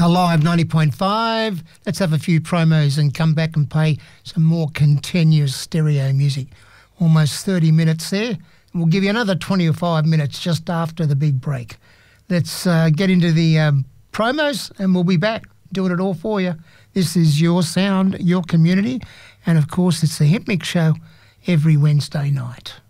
Alive 90.5. Let's have a few promos and come back and play some more continuous stereo music. Almost 30 minutes there. We'll give you another 25 minutes just after the big break. Let's get into the promos and we'll be back doing it all for you. This is your sound, your community, and of course it's the Hip Mix Show every Wednesday night.